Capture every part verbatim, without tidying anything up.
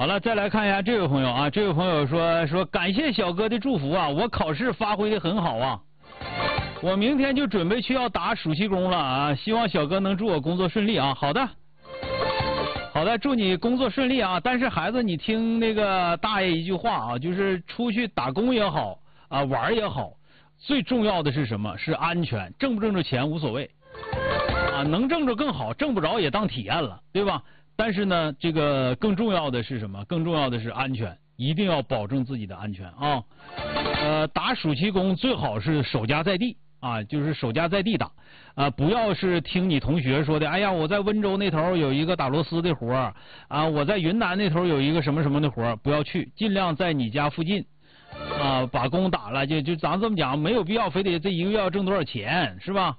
好了，再来看一下这位朋友啊，这位朋友说说感谢小哥的祝福啊，我考试发挥的很好啊，我明天就准备去要打暑期工了啊，希望小哥能祝我工作顺利啊。好的，好的，祝你工作顺利啊。但是孩子，你听那个大爷一句话啊，就是出去打工也好啊，玩也好，最重要的是什么？是安全，挣不挣着钱无所谓啊，能挣着更好，挣不着也当体验了，对吧？但是呢，这个更重要的是什么？更重要的是安全，一定要保证自己的安全啊。呃，打暑期工最好是守家在地啊，就是守家在地打啊，不要是听你同学说的，哎呀，我在温州那头有一个打螺丝的活儿啊，我在云南那头有一个什么什么的活儿，不要去，尽量在你家附近啊把工打了，就就咱这么讲，没有必要非得这一个月要挣多少钱，是吧？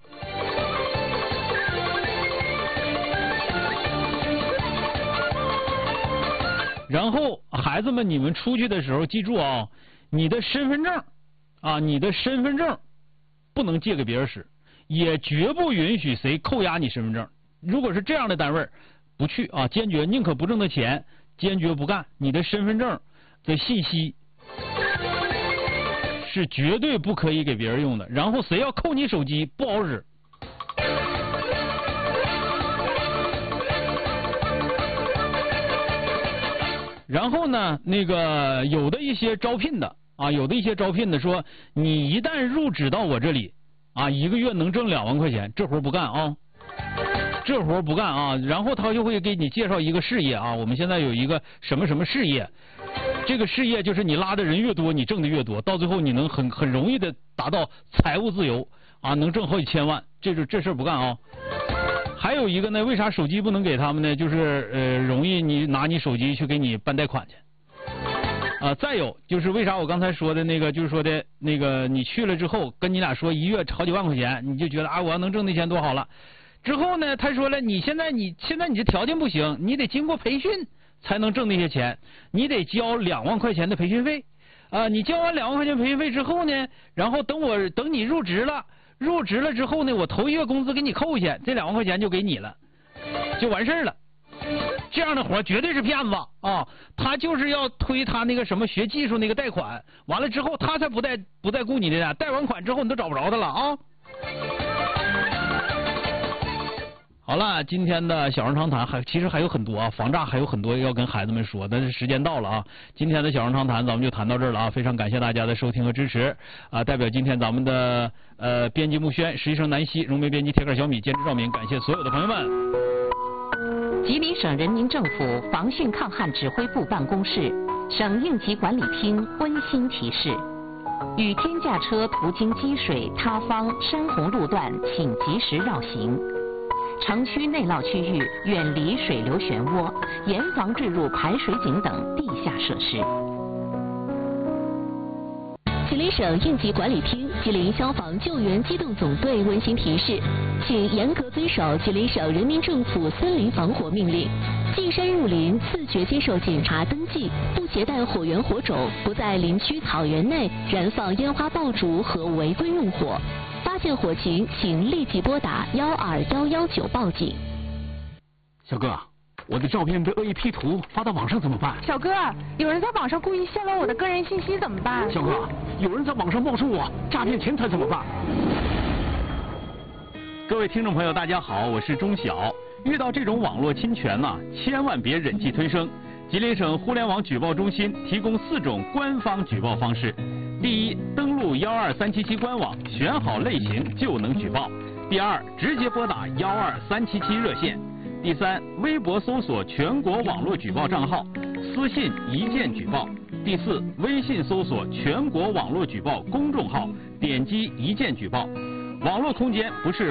然后孩子们，你们出去的时候记住啊，你的身份证啊，你的身份证不能借给别人使，也绝不允许谁扣押你身份证。如果是这样的单位，不去啊，坚决宁可不挣的钱，坚决不干。你的身份证的信息是绝对不可以给别人用的。然后谁要扣你手机，不好使。然后呢，那个有的一些招聘的啊，有的一些招聘的说，你一旦入职到我这里啊，一个月能挣两万块钱，这活不干啊，这活不干啊。然后他就会给你介绍一个事业啊，我们现在有一个什么什么事业，这个事业就是你拉的人越多，你挣的越多，到最后你能很很容易的达到财务自由啊，能挣好几千万，这是这事不干啊。还有一个呢，为啥手机不能给他们呢？就是呃，容易你拿你手机去给你办贷款去。啊、呃，再有就是为啥我刚才说的那个，就是说的那个，你去了之后跟你俩说一月好几万块钱，你就觉得啊，我要能挣那钱多好了。之后呢，他说了，你现在你现在你这条件不行，你得经过培训才能挣那些钱，你得交两万块钱的培训费。啊、呃，你交完两万块钱培训费之后呢，然后等我等你入职了。入职了之后呢，我头一月工资给你扣下，这两万块钱就给你了，就完事儿了。这样的活绝对是骗子啊！他就是要推他那个什么学技术那个贷款，完了之后他才不带不带雇你的呢，贷完款之后你都找不着他了啊！好了，今天的小人长谈还其实还有很多啊，防诈还有很多要跟孩子们说，但是时间到了啊。今天的小人长谈咱们就谈到这儿了啊，非常感谢大家的收听和支持啊！代表今天咱们的呃编辑木轩、实习生南希、融媒编辑铁杆小米、监制赵敏，感谢所有的朋友们。 吉林省人民政府防汛抗旱指挥部办公室、省应急管理厅温馨提示：雨天驾车途经积水、塌方、山洪路段，请及时绕行。城区内涝区域远离水流漩涡，严防坠入排水井等地下设施。吉林省应急管理厅、吉林消防救援机动总队温馨提示，请严格遵守吉林省人民政府森林防火命令，进山入林自觉接受检查登记，不携带火源火种，不在林区草原内燃放烟花爆竹和违规用火。发现火情，请立即拨打幺二幺幺九报警。 小哥，我的照片被恶意 P 图发到网上怎么办？ 小哥，有人在网上故意泄露我的个人信息怎么办？ 小哥，有人在网上冒充我诈骗钱财怎么办？ 各位听众朋友，大家好，我是钟晓。遇到这种网络侵权呢、啊，千万别忍气吞声。吉林省互联网举报中心提供四种官方举报方式：第一，登录幺二三七七官网，选好类型就能举报；第二，直接拨打幺二三七七热线；第三，微博搜索全国网络举报账号，私信一键举报；第四，微信搜索全国网络举报公众号，点击一键举报。网络空间不是